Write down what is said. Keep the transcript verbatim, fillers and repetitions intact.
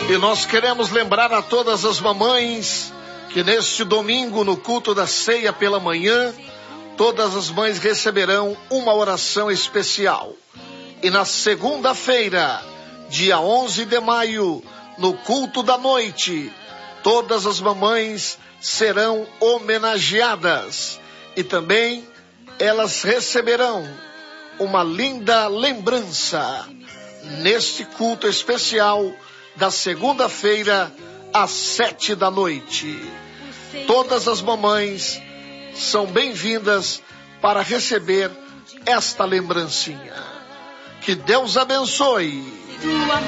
E nós queremos lembrar a todas as mamães que neste domingo, no culto da ceia pela manhã, todas as mães receberão uma oração especial. E na segunda-feira, dia onze de maio, no culto da noite, todas as mamães serão homenageadas. E também elas receberão uma linda lembrança neste culto especial da segunda-feira, às sete da noite. Todas as mamães são bem-vindas para receber esta lembrancinha. Que Deus abençoe.